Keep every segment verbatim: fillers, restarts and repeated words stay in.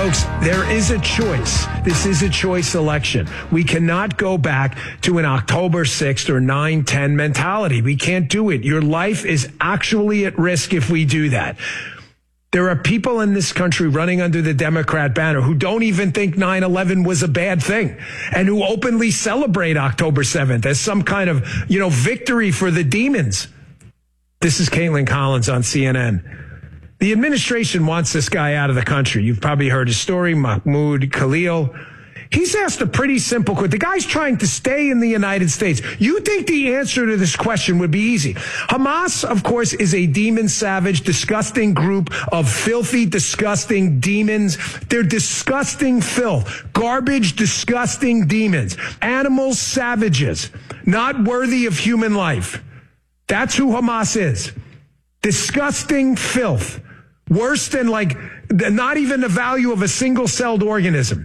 Folks, there is a choice. This is a choice election. We cannot go back to an October sixth or nine ten mentality. We can't do it. Your life is actually at risk if we do that. There are people in this country running under the Democrat banner who don't even think nine eleven was a bad thing and who openly celebrate October seventh as some kind of, you know, victory for the demons. This is Caitlin Collins on C N N. The administration wants this guy out of the country. You've probably heard his story, Mahmoud Khalil. He's asked a pretty simple question. The guy's trying to stay in the United States. You think the answer to this question would be easy? Hamas, of course, is a demon, savage, disgusting group of filthy, disgusting demons. They're disgusting filth, garbage, disgusting demons, animals, savages, not worthy of human life. That's who Hamas is. Disgusting filth. Worse than like not even the value of a single-celled organism.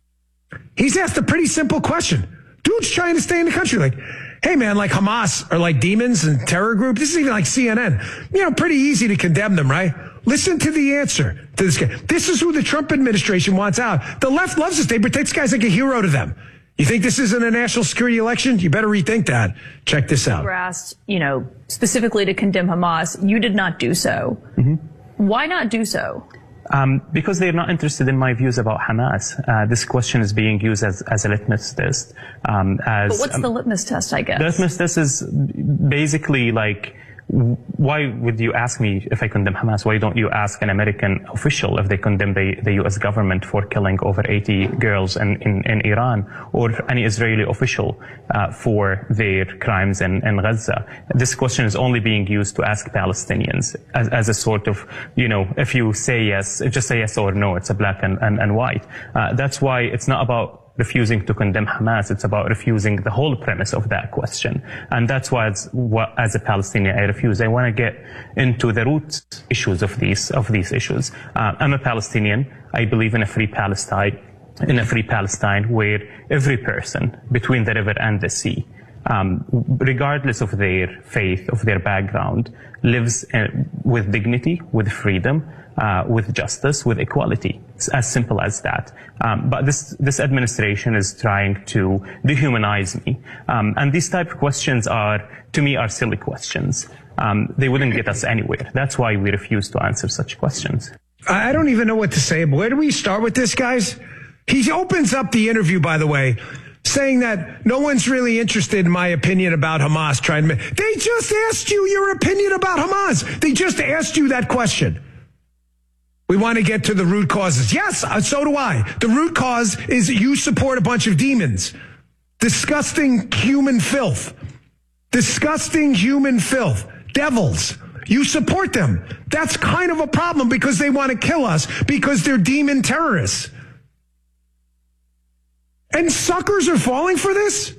He's asked a pretty simple question. Dude's trying to stay in the country. Like, hey, man, like Hamas are like demons and terror group. This is even like C N N. You know, pretty easy to condemn them, right? Listen to the answer to this guy. This is who the Trump administration wants out. The left loves this. They protect this guy's like a hero to them. You think this isn't a national security election? You better rethink that. Check this out. You were asked, you know, specifically to condemn Hamas. You did not do so. Mm-hmm. Why not do so? Um, because they're not interested in my views about Hamas. Uh, this question is being used as, as a litmus test. Um, as, but what's um, the litmus test, I guess? The litmus test is basically like, why would you ask me if I condemn Hamas? Why don't you ask an American official if they condemn the, the U S government for killing over eighty girls in, in, in Iran, or any Israeli official uh, for their crimes in, in Gaza? This question is only being used to ask Palestinians as, as a sort of, you know, if you say yes, just say yes or no, it's a black and, and, and white. Uh, that's why it's not about refusing to condemn Hamas. It's about refusing the whole premise of that question. And that's why, as, what, as a Palestinian, I refuse. I want to get into the root issues of these, of these issues. Uh, I'm a Palestinian. I believe in a free Palestine, in a free Palestine where every person between the river and the sea, um, regardless of their faith, of their background, lives uh, with dignity, with freedom, Uh, with justice, with equality. It's as simple as that. Um, but this this administration is trying to dehumanize me. Um, and these type of questions are, to me, are silly questions. Um, they wouldn't get us anywhere. That's why we refuse to answer such questions. I don't even know what to say. Where do we start with this, guys? He opens up the interview, by the way, saying that no one's really interested in my opinion about Hamas. Trying to, they just asked you your opinion about Hamas. They just asked you that question. We want to get to the root causes. Yes, so do I. The root cause is you support a bunch of demons. Disgusting human filth. Disgusting human filth. Devils. You support them. That's kind of a problem because they want to kill us because they're demon terrorists. And suckers are falling for this?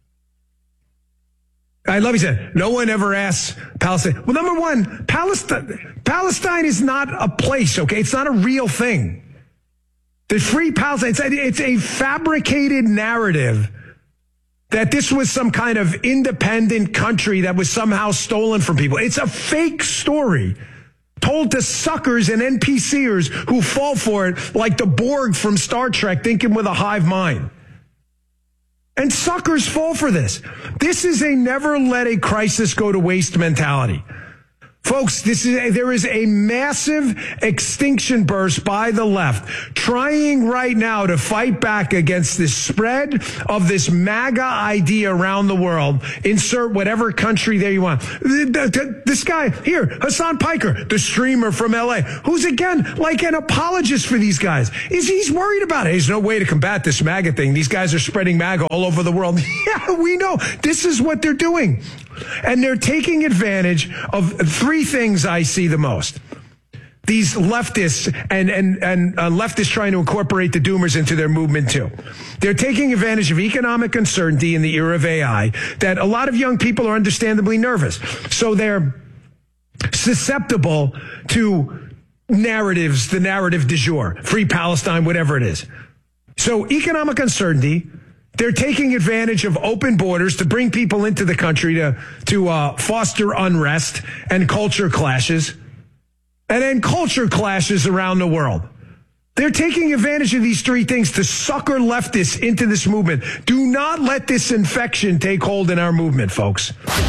I love he said, no one ever asks Palestine. Well, number one, Palestine, Palestine is not a place, okay? It's not a real thing. The free Palestine, it's a, it's a fabricated narrative that this was some kind of independent country that was somehow stolen from people. It's a fake story told to suckers and N P C ers who fall for it like the Borg from Star Trek thinking with a hive mind. And suckers fall for this. This is a never let a crisis go to waste mentality. Folks, this is a, there is a massive extinction burst by the left trying right now to fight back against this spread of this MAGA idea around the world. Insert whatever country there you want. This guy here, Hassan Piker, the streamer from L A, who's again like an apologist for these guys. Is he's worried about it. There's no way to combat this MAGA thing. These guys are spreading MAGA all over the world. Yeah, we know. This is what they're doing. And they're taking advantage of three things I see the most. These leftists and, and, and uh, leftists trying to incorporate the doomers into their movement too. They're taking advantage of economic uncertainty in the era of A I that a lot of young people are understandably nervous. So they're susceptible to narratives, the narrative du jour, free Palestine, whatever it is. So economic uncertainty. They're taking advantage of open borders to bring people into the country to, to uh, foster unrest and culture clashes. And then culture clashes around the world. They're taking advantage of these three things to sucker leftists into this movement. Do not let this infection take hold in our movement, folks.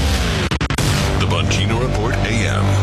The Bongino Report A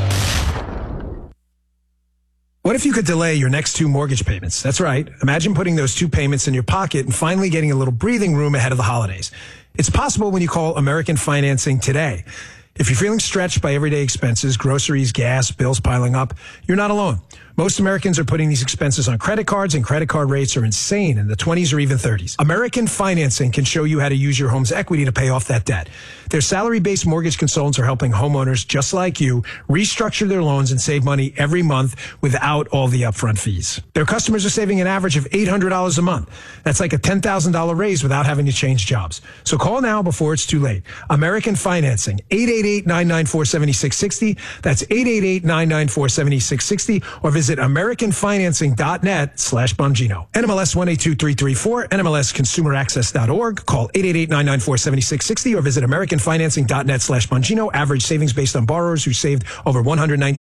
M. What if you could delay your next two mortgage payments? That's right. Imagine putting those two payments in your pocket and finally getting a little breathing room ahead of the holidays. It's possible when you call American Financing today. If you're feeling stretched by everyday expenses, groceries, gas, bills piling up, you're not alone. Most Americans are putting these expenses on credit cards, and credit card rates are insane in the twenties or even thirties. American Financing can show you how to use your home's equity to pay off that debt. Their salary-based mortgage consultants are helping homeowners just like you restructure their loans and save money every month without all the upfront fees. Their customers are saving an average of eight hundred dollars a month. That's like a ten thousand dollars raise without having to change jobs. So call now before it's too late. American Financing, eight eight eight, nine nine four, seven six six zero. That's eight eight eight, nine nine four, seven six six zero, or visit american financing dot net slash Bongino. N M L S one eight two three three four, N M L S consumer access dot org. Call eight eight eight, nine nine four, seven six six zero or visit american financing dot net slash Bongino. Average savings based on borrowers who saved over one hundred ninety.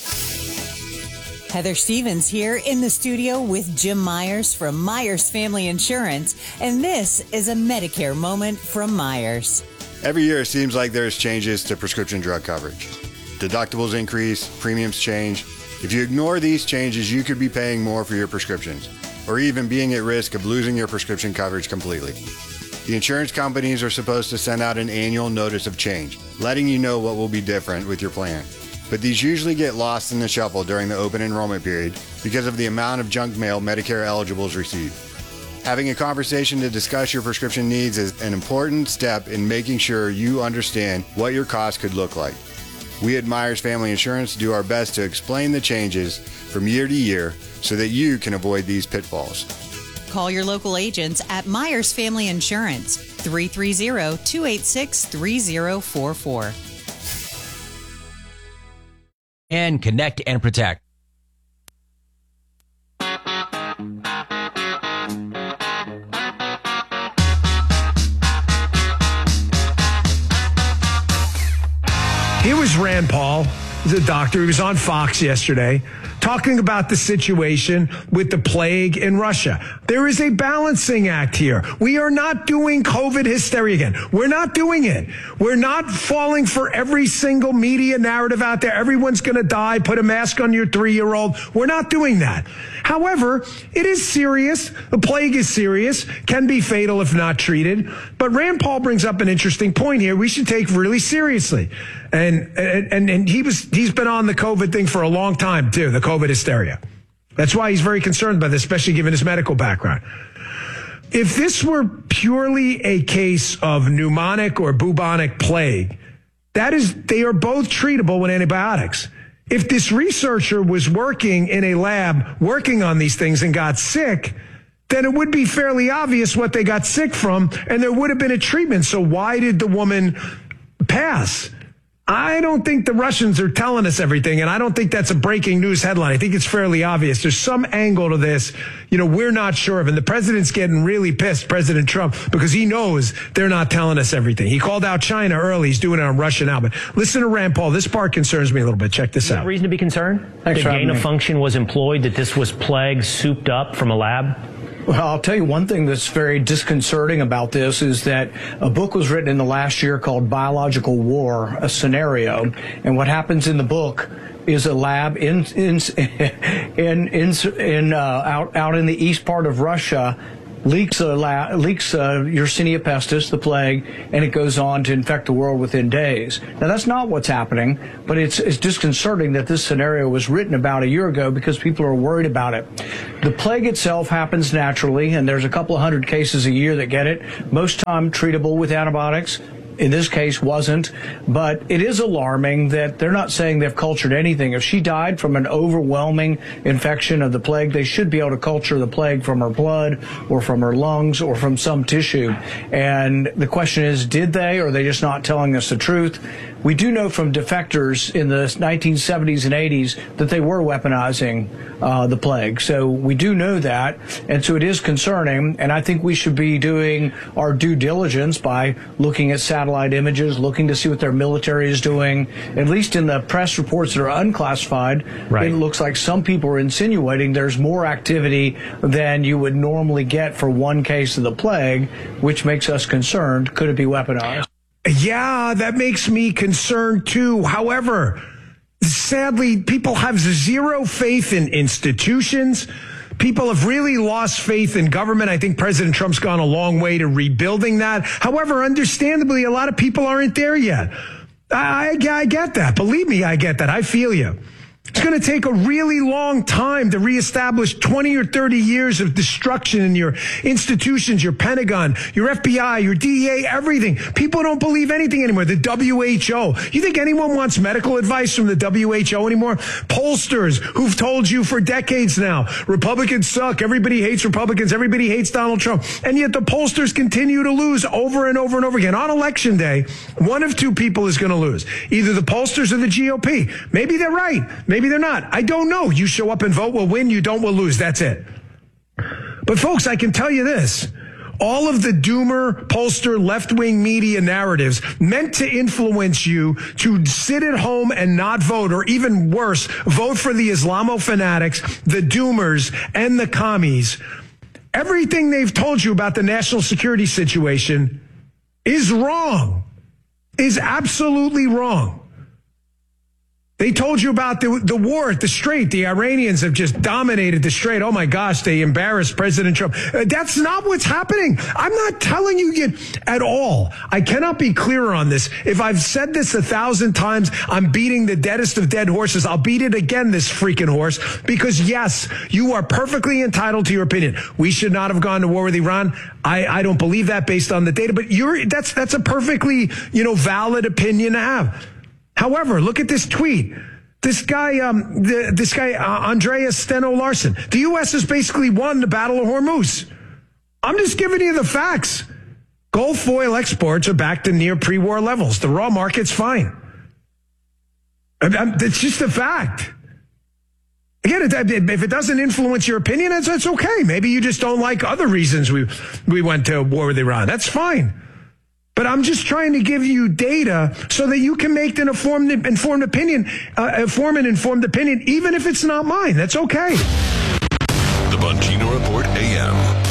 Heather Stevens here in the studio with Jim Myers from Myers Family Insurance, and this is a Medicare moment from Myers. Every year it seems like there's changes to prescription drug coverage. Deductibles increase, premiums change. If you ignore these changes, you could be paying more for your prescriptions, or even being at risk of losing your prescription coverage completely. The insurance companies are supposed to send out an annual notice of change, letting you know what will be different with your plan. But these usually get lost in the shuffle during the open enrollment period because of the amount of junk mail Medicare eligibles receive. Having a conversation to discuss your prescription needs is an important step in making sure you understand what your costs could look like. We at Myers Family Insurance do our best to explain the changes from year to year so that you can avoid these pitfalls. Call your local agents at Myers Family Insurance, three three zero, two eight six, three zero four four. And connect and protect. Here was Rand Paul. He's a doctor. He was on Fox yesterday talking about the situation with the plague in Russia. There is a balancing act here. We are not doing COVID hysteria again. We're not doing it. We're not falling for every single media narrative out there. Everyone's going to die. Put a mask on your three-year-old. We're not doing that. However, it is serious. The plague is serious, can be fatal if not treated. But Rand Paul brings up an interesting point here we should take really seriously. And, and, and he was, he's been on the COVID thing for a long time, too, the COVID hysteria. That's why he's very concerned about this, especially given his medical background. If this were purely a case of pneumonic or bubonic plague, that is, they are both treatable with antibiotics. If this researcher was working in a lab working on these things and got sick, then it would be fairly obvious what they got sick from, and there would have been a treatment. So why did the woman pass? I don't think the Russians are telling us everything, and I don't think that's a breaking news headline. I think it's fairly obvious. There's some angle to this, you know, we're not sure of. And the president's getting really pissed, President Trump, because he knows they're not telling us everything. He called out China early. He's doing it on Russia now. But listen to Rand Paul. This part concerns me a little bit. Check this out. Reason to be concerned? Thanks the for gain of me. function was employed, that this was plague souped up from a lab? Well, I'll tell you one thing that's very disconcerting about this is that a book was written in the last year called Biological War, a Scenario. And what happens in the book is a lab in in in in, in uh, out out in the east part of Russia leaks a la- leaks uh, Yersinia pestis, the plague, and it goes on to infect the world within days. Now, that's not what's happening, but it's it's disconcerting that this scenario was written about a year ago because people are worried about it. The plague itself happens naturally, and there's a couple of hundred cases a year that get it, most time treatable with antibiotics. In this case, wasn't, but it is alarming that they're not saying they've cultured anything. If she died from an overwhelming infection of the plague, they should be able to culture the plague from her blood or from her lungs or from some tissue. And the question is, did they, or are they just not telling us the truth? we do know from defectors in the nineteen seventies and eighties that they were weaponizing uh, the plague. So we do know that, and so it is concerning, and I think we should be doing our due diligence by looking at satellite images, looking to see what their military is doing. At least in the press reports that are unclassified, right. It looks like some people are insinuating there's more activity than you would normally get for one case of the plague, which makes us concerned. Could it be weaponized? Yeah, that makes me concerned too. However, sadly, people have zero faith in institutions. People have really lost faith in government. I think President Trump's gone a long way to rebuilding that. However, understandably, a lot of people aren't there yet. I, I, I get that. Believe me, I get that. I feel you. It's going to take a really long time to reestablish twenty or thirty years of destruction in your institutions, your Pentagon, your F B I, your D E A, everything. People don't believe anything anymore. The W H O. You think anyone wants medical advice from the W H O anymore? Pollsters who've told you for decades now, Republicans suck. Everybody hates Republicans. Everybody hates Donald Trump. And yet the pollsters continue to lose over and over and over again. On election day, one of two people is going to lose. Either the pollsters or the G O P. Maybe they're right. Maybe they're not. I don't know. You show up and vote, we'll win. You don't, we'll lose. That's it. But folks, I can tell you this. All of the doomer, pollster, left-wing media narratives meant to influence you to sit at home and not vote, or even worse, vote for the Islamo-fanatics, the doomers, and the commies. Everything they've told you about the national security situation is wrong, is absolutely wrong. They told you about the, the war at the Strait. The Iranians have just dominated the Strait. Oh, my gosh, they embarrassed President Trump. Uh, that's not what's happening. I'm not telling you yet at all. I cannot be clearer on this. If I've said this a thousand times, I'm beating the deadest of dead horses. I'll beat it again, this freaking horse, because, yes, you are perfectly entitled to your opinion. We should not have gone to war with Iran. I, I don't believe that based on the data, but you're, that's, that's a perfectly, you know, valid opinion to have. However, look at this tweet. This guy, um, the, this guy, uh, Andreas Steno Larsen. The U S has basically won the Battle of Hormuz. I'm just giving you the facts. Gulf oil exports are back to near pre-war levels. The raw market's fine. It's just a fact. Again, if it doesn't influence your opinion, it's, it's okay. Maybe you just don't like other reasons we we went to war with Iran. That's fine. But I'm just trying to give you data so that you can make an informed, informed opinion, uh, inform an informed opinion, even if it's not mine. That's okay. The Bongino Report A M.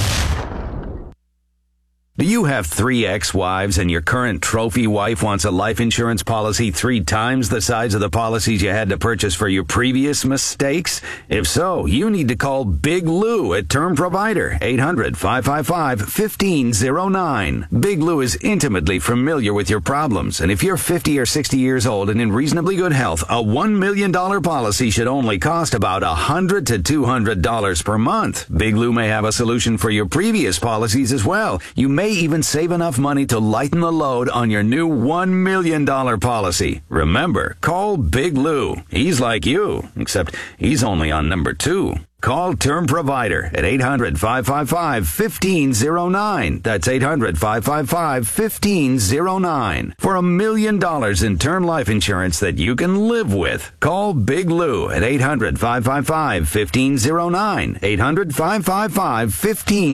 Do you have three ex-wives and your current trophy wife wants a life insurance policy three times the size of the policies you had to purchase for your previous mistakes? If so, you need to call Big Lou at Term Provider, eight hundred, five five five, one five zero nine. Big Lou is intimately familiar with your problems, and if you're fifty or sixty years old and in reasonably good health, a one million dollars policy should only cost about one hundred to two hundred dollars per month. Big Lou may have a solution for your previous policies as well. You may even save enough money to lighten the load on your new one million dollars policy. Remember, call Big Lou. He's like you, except he's only on number two. Call Term Provider at eight hundred, five five five, one five zero nine. That's eight hundred, five five five, one five zero nine. For a million dollars in term life insurance that you can live with. Call Big Lou at eight hundred, five five five, one five zero nine. eight hundred, five five five, one five.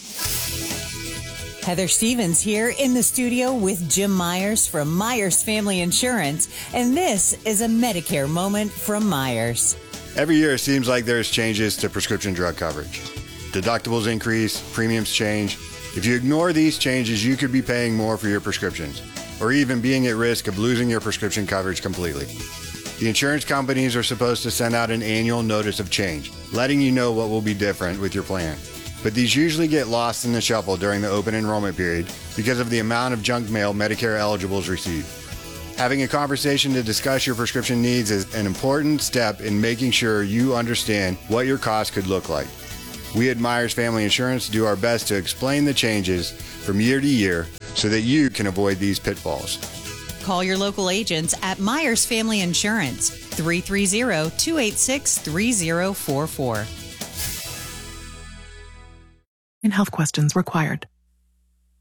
Heather Stevens here in the studio with Jim Myers from Myers Family Insurance, and this is a Medicare moment from Myers. Every year it seems like there's changes to prescription drug coverage. Deductibles increase, premiums change. If you ignore these changes, you could be paying more for your prescriptions, or even being at risk of losing your prescription coverage completely. The insurance companies are supposed to send out an annual notice of change, letting you know what will be different with your plan. But these usually get lost in the shuffle during the open enrollment period because of the amount of junk mail Medicare eligibles receive. Having a conversation to discuss your prescription needs is an important step in making sure you understand what your costs could look like. We at Myers Family Insurance do our best to explain the changes from year to year so that you can avoid these pitfalls. Call your local agents at Myers Family Insurance, three three zero, two eight six, three zero four four. And health questions required.